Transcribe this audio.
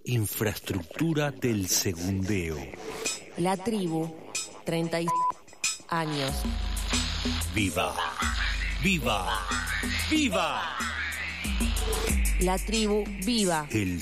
Infraestructura del segundeo. La tribu, 30 años. ¡Viva! ¡Viva! ¡Viva! La tribu viva. El